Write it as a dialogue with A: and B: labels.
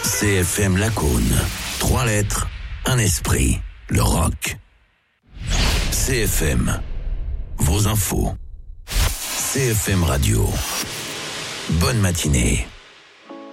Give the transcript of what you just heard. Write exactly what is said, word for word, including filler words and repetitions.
A: C F M Lacaune. Trois lettres, un esprit. Le rock. C F M. Vos infos. C F M Radio. Bonne matinée.